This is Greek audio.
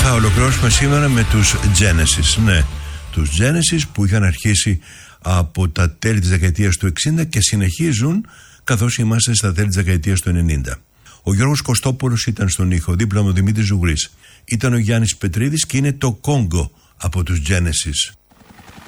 θα ολοκληρώσουμε σήμερα με τους Genesis. Ναι, τους Genesis που είχαν αρχίσει από τα τέλη της δεκαετίας του 60 και συνεχίζουν καθώς είμαστε στα τέλη της δεκαετίας του 90. Ο Γιώργος Κωστόπουλος ήταν στον ήχο, δίπλα μου ο Δημήτρης Ζουγρής. Ήταν ο Γιάννης Πετρίδης και είναι το Κόγκο από τους Genesis.